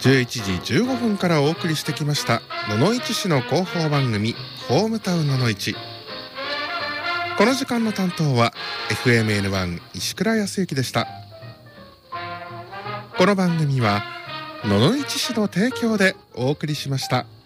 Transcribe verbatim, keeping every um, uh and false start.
じゅういちじじゅうごふんからお送りしてきました野々市市の広報番組ホームタウン野々市。この時間の担当は エフエムエヌワン 石倉康之でした。この番組は野々市市の提供でお送りしました。